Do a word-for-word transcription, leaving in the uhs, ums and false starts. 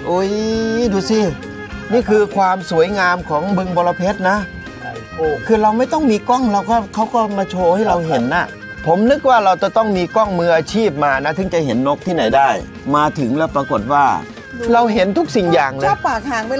โอ้ยดูสินี่คือความสวยงามของบึงบรเพชรนะคือเราไม่ต้องมีกล้องเราก็เขาก็มาโชว์ให้เราเห็นนะผมนึกว่าเราจะต้องมีกล้องมืออาชีพมานะถึงจะเห็นนกที่ไหนได้มาถึงแล้วปรากฏว่าเราเห็นทุกสิ่งอย่างเลยชอบปากหาง